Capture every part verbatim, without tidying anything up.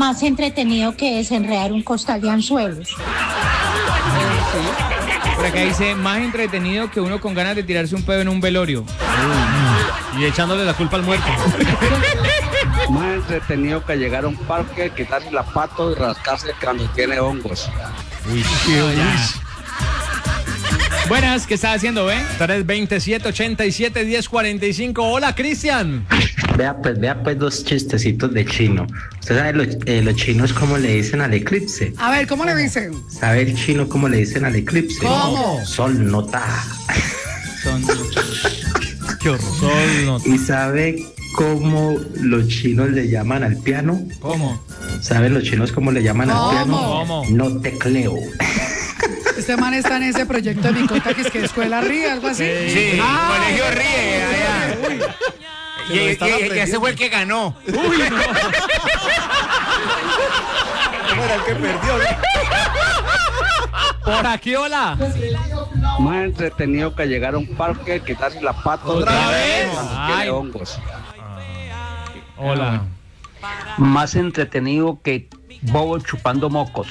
más entretenido que desenredar un costal de anzuelos. Por acá dice, más entretenido que uno con ganas de tirarse un pedo en un velorio. Uy, y echándole la culpa al muerto. Más entretenido que llegar a un parque, quitarse la pato y rascarse cuando tiene hongos. Uy, qué uy. Buenas, ¿qué estás haciendo, eh? tres veintisiete, ochenta y siete, diez cuarenta y cinco. Hola, Cristian. Vea pues, vea pues dos chistecitos de chino. ¿Usted sabe los, eh, los chinos cómo le dicen al eclipse? A ver, ¿cómo le dicen? ¿Sabe el chino cómo le dicen al eclipse? ¿Cómo? Sol nota. Son... Qué horror. Sol nota. ¿Y sabe cómo los chinos le llaman al piano? ¿Cómo? ¿Saben los chinos cómo le llaman ¿Cómo? al piano? ¿Cómo? No tecleo. Este man está en ese proyecto de Micota, que es que Escuela Ríe, algo así. Sí, Ah, Colegio bueno. Ríe, allá. Uy. Y, y- y- y ese fue el que ganó. Uy, no. ¿Cómo era el que perdió? Por aquí, hola. Más entretenido que llegar a un parque, quitarse la pato y ¿Otra rascarse vez? cuando Ay. tiene hongos. Hola. Más entretenido que bobo chupando mocos.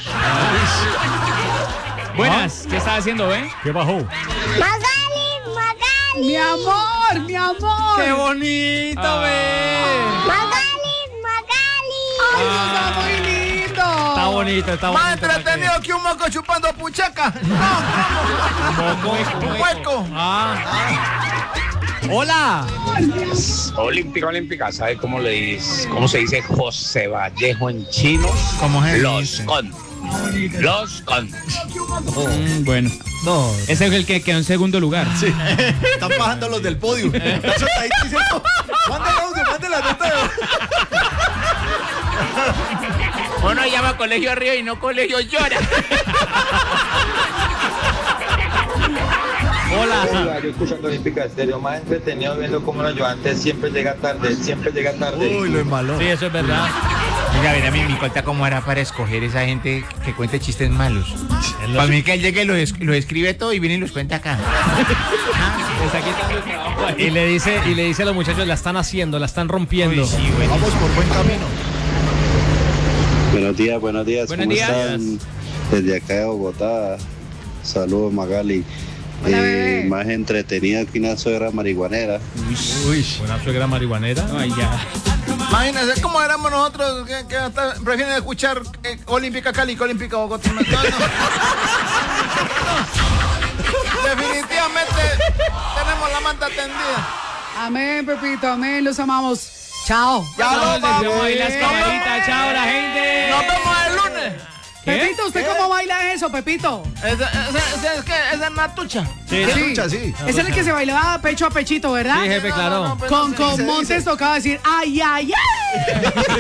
Buenas, ¿qué estás haciendo, eh? ¿Qué bajó? Magali, Magali. Mi amor, mi amor. ¡Qué bonito, ve! Magali, Magali. Ay, eso está muy lindo. Está bonito, está bonito. Más entretenido que un moco chupando puchaca. No, Moco, un hueco. Ah. Hola. Olímpica, olímpica, ¿sabe cómo le dice, cómo se dice José Vallejo en chino? ¿Cómo se Los dice? con. Los con. Mm, bueno, No. ese es el que quedó en segundo lugar. Sí. Están bajando los del podio. Eso está ahí diciendo. Mande el audio, mande la nota. Uno llama Colegio Río y no Colegio Llora. Hola. Yo escuchando Olímpica Estéreo, más entretenido viendo cómo los ayudantes siempre llega tarde, siempre llega tarde. Uy, lo embaló. Sí, eso es verdad. Oiga, mira, mi Micolta, ¿cómo era para escoger esa gente que cuente chistes malos? Para mí que él llegue y lo, es- lo escribe todo y viene y los cuenta acá. Está quitando el trabajo ahí. Y le dice, y le dice a los muchachos, la están haciendo, la están rompiendo. Uy, sí, güey. Vamos por buen camino. Buenos días, buenos días. Buenos ¿Cómo días. están? Desde acá de Bogotá. Saludos, Magali. Hola, bebé. Más entretenida que una suegra marihuanera. Uy, una suegra marihuanera. Ay, ya. Imagínense cómo éramos nosotros que, que hasta prefieren escuchar eh, Olímpica Cali que Olímpica Bogotá. No, no. Definitivamente tenemos la manta tendida. Amén, Pepito, amén, los amamos. Chao. Ya lo Vamos, vamos. dejemos ahí las Bien. camaritas. Chao, la gente. Nos vemos el lunes. ¿Qué? Pepito, ¿usted cómo baila eso, Pepito? Esa, esa- esa- es que esa es Natucha. Sí, escucha, sí. Ese es el que se bailaba pecho a pechito, ¿verdad? Sí, jefe, claro. pues Con, no sé. con dice, Montes dice. tocaba decir, ay, ay, ay.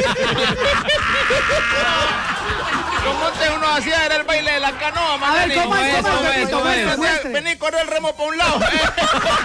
Como antes uno hacía era el baile de la canoa, A ver, Magali. ¿cómo es? ¿Cómo es, ¿Cómo es? Pepito? ¿Cómo es? Muestre, Decía, muestre. Vení, corre el remo para un lado.